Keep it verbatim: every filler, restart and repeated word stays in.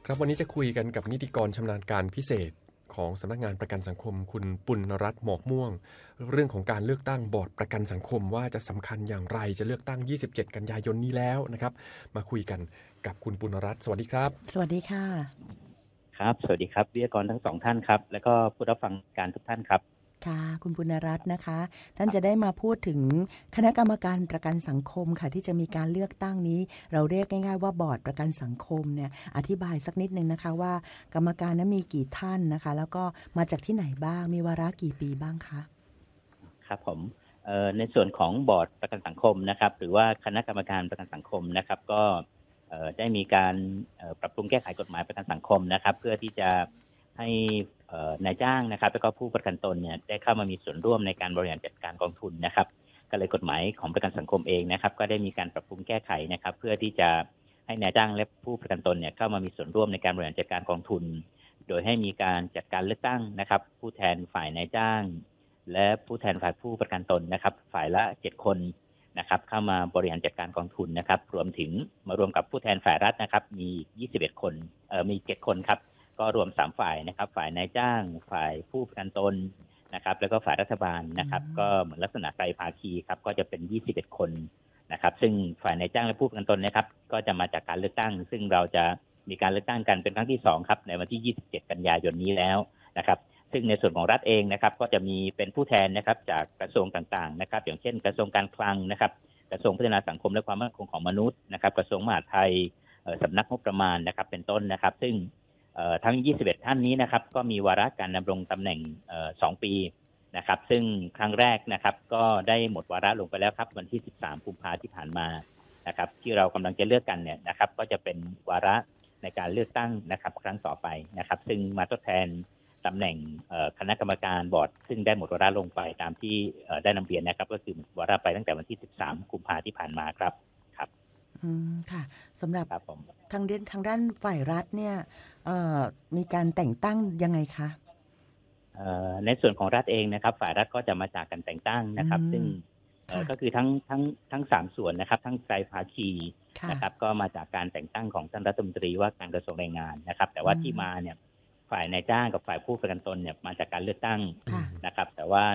ครับวันนี้จะคุยกันกับนิติกรชำนาญการพิเศษของสำนักงานประกันสังคมคุณปุณณรัตน์หมอกม่วงเรื่องของการเลือกตั้งบอร์ดประกันสังคมว่าจะสำคัญอย่างไรจะเลือกตั้งยี่สิบเจ็ดกันยายนนี้แล้วนะครับมาคุยกันกับคุณปุณณรัตน์สวัสดีครับสวัสดีค่ะครับสวัสดีครับวิทยากรทั้งสองท่านครับแล้วก็ผู้รับฟังการทุกท่านครับค่ะคุณปุณณรัตน์นะคะท่านจะได้มาพูดถึงคณะกรรมการประกันสังคมค่ะที่จะมีการเลือกตั้งนี้เราเรียกง่ายๆว่าบอร์ดประกันสังคมเนี่ยอธิบายสักนิดนึงนะคะว่ากรรมการนั้นมีกี่ท่านนะคะแล้วก็มาจากที่ไหนบ้างมีวาระกี่ปีบ้างคะครับผมในส่วนของบอร์ดประกันสังคมนะครับหรือว่าคณะกรรมการประกันสังคมนะครับก็ได้มีการปรับปรุงแก้ไขกฎหมายประกันสังคมนะครับเพื่อที่จะให้นายจ้างนะครับแล้วก็ผู้ประกันตนเนี่ยได้เข้ามามีส่วนร่วมในการบริหารจัดการกองทุนนะครับก็เลยกฎหมายของประกันสังคมเองนะครับก็ได้มีการปรับปรุงแก้ไขนะครับเพื่อที่จะให้นายจ้างและผู้ประกันตนเนี่ยเข้ามามีส่วนร่วมในการบริหารจัดการกองทุนโดยให้มีการจัดการเลือกตั้งนะครับผู้แทนฝ่ายนายจ้างและผู้แทนฝ่ายผู้ประกันตนนะครับฝ่ายละเจ็ดคนนะครับเข้ามาบริหารจัดการกองทุนนะครับรวมถึงมารวมกับผู้แทนฝ่ายรัฐนะครับมียี่สิบเอ็ดคนเอ่อมีเจ็ดคนครับก็รวมสามฝ่ายนะครับฝ่ายนายจ้างฝ่ายผู้ประกันตนนะครับแล้วก็ฝ่ายรัฐบาลนะครับก็เหมือนลักษณะไตรภาคีครับก็จะเป็นยี่สิบเอ็ดคนนะครับซึ่งฝ่ายนายจ้างและผู้ประกันตนนะครับก็จะมาจากการเลือกตั้งซึ่งเราจะมีการเลือกตั้งกันเป็นครั้งที่สองครับในวันที่ยี่สิบเจ็ดกันยายนนี้แล้วนะครับซึ่งในส่วนของรัฐเองนะครับก็จะมีเป็นผู้แทนนะครับจากกระทรวงต่างๆนะครับอย่างเช่นกระทรวงการคลังนะครับกระทรวงพัฒนาสังคมและความมั่นคงของมนุษย์นะครับกระทรวงมหาดไทยสำนักงบประมาณนะครับเป็นต้นนะครับซึ่งทั้งยี่สิบเอ็ดท่านนี้นะครับก็มีวาระการดำรงตำแหน่งสองปีนะครับซึ่งครั้งแรกนะครับก็ได้หมดวาระลงไปแล้วครับวันที่สิบสามกุมภาพันธ์ที่ผ่านมานะครับที่เรากำลังจะเลือกกันเนี่ยนะครับก็จะเป็นวาระในการเลือกตั้งนะครับครั้งต่อไปนะครับซึ่งมาทดแทนตำแหน่งคณะกรรมการบอร์ดซึ่งได้หมดวาระลงไปตามที่ได้นำเรียนนะครับก็คือวาระไปตั้งแต่วันที่สิบสามกุมภาพันธ์ที่ผ่านมาครับครับอืมค่ะสำหรับผมทางเด่นทางด้านฝ่ายรัฐเนี่ยมีการแต่งตั้งยังไงคะในส่วนของรัฐเองนะครับฝ่ายรัฐก็จะมาจากการแต่งตั้งนะครับซึ่งก็คือทั้งทั้งทั้งสามส่วนนะครับทั้งไตรภาคีนะครับก็มาจากการแต่งตั้งของท่านรัฐมนตรีว่าการกระทรวงแรงงานนะครับแต่ว่าที่มาเนี่ยฝ่ายนายจ้างกับฝ่ายผู้ประกันตนเนี่ยมาจากการเลือกตั้งนะครับแต่ว่า